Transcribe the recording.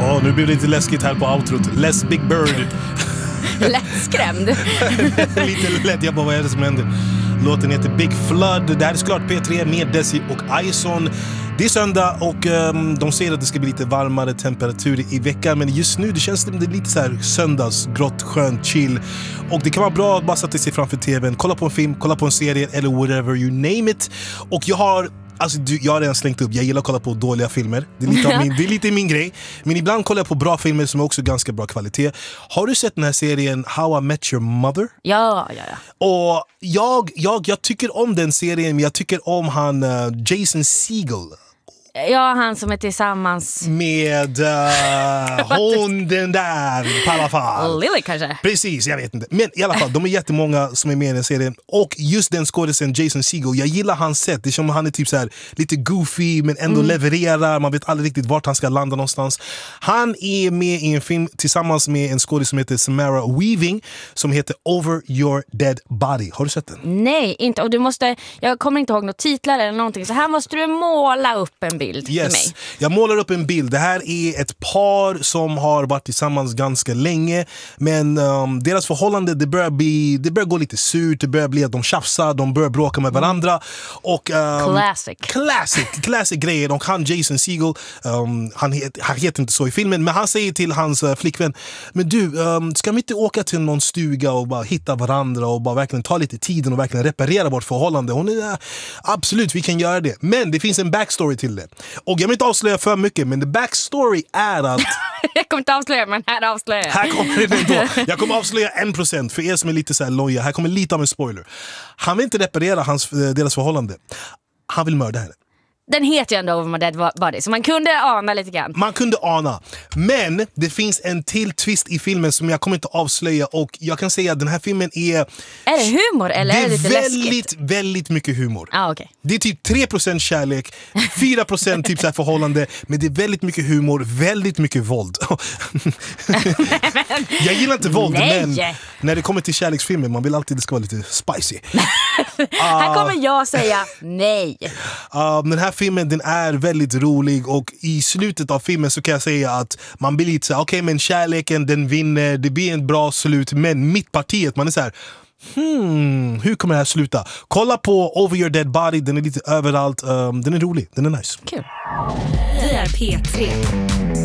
Nu blir det lite läskigt här på outrot. Less Big Bird. Lättskrämd. Lite lätt, jag bara, vad är det som händer? Låten heter Big Flood. Det här är såklart P3 med Desi och Ison. Det är söndag och de säger att det ska bli lite varmare temperatur i veckan. Men just nu det känns det lite så här söndagsgrått, skönt, chill. Och det kan vara bra att bara sätta sig framför tvn, kolla på en film, kolla på en serie eller whatever you name it. Och jag har redan slängt upp, jag gillar att kolla på dåliga filmer. Det är lite min grej. Men ibland kollar jag på bra filmer som är också ganska bra kvalitet. Har du sett den här serien How I Met Your Mother? Ja. Och jag tycker om den serien, men jag tycker om han Jason Segel. Ja, han som är tillsammans med hon den där på alla fall. Lily kanske. Precis, jag vet inte. Men i alla fall, de är jättemånga som är med i den serien. Och just den skådespelaren Jason Segel, jag gillar hans sätt. Det är som han är typ så här lite goofy men ändå levererar. Man vet aldrig riktigt vart han ska landa någonstans. Han är med i en film tillsammans med en skådespelare som heter Samara Weaving som heter Over Your Dead Body. Har du sett den? Nej, inte. Och jag kommer inte ihåg några titlar eller någonting. Så här måste du måla upp en bild till mig. Jag målar upp en bild. Det här är ett par som har varit tillsammans ganska länge. Men deras förhållande det börjar gå lite surt. Det börjar bli att de tjafsar. De börjar bråka med varandra. Och, classic grejer. Och han Jason Segel, han heter inte så i filmen, men han säger till hans flickvän, men du, ska vi inte åka till någon stuga och bara hitta varandra och bara verkligen ta lite tiden och verkligen reparera vårt förhållande? Hon är absolut, vi kan göra det. Men det finns en backstory till det. Och jag vill inte avslöja för mycket, men the backstory är att jag kommer inte avslöja, men här avslöjar jag. Här kommer det ändå. Jag kommer avslöja 1% för er som är lite så här loja. Här kommer lite av en spoiler. Han vill inte reparera deras förhållande. Han vill mörda henne. Den heter ju ändå Over My Dead Body, så man kunde ana lite grann. Man kunde ana. Men det finns en till twist i filmen som jag kommer inte avslöja. Och jag kan säga att den här filmen är det humor eller är det lite läskigt? Väldigt mycket humor. Okay. Det är typ 3% kärlek, 4% typ så här förhållande. Men det är väldigt mycket humor, väldigt mycket våld. Jag gillar inte våld, men när det kommer till kärleksfilmer, man vill alltid det ska vara lite spicy. Här kommer jag säga nej. Den här filmen, den är väldigt rolig och i slutet av filmen så kan jag säga att man blir lite så här, okej, men kärleken den vinner, det blir en bra slut, men mittpartiet, man är så här, hur kommer det här sluta? Kolla på Over Your Dead Body, den är lite överallt, den är rolig, den är nice. Kul. Vi är P3.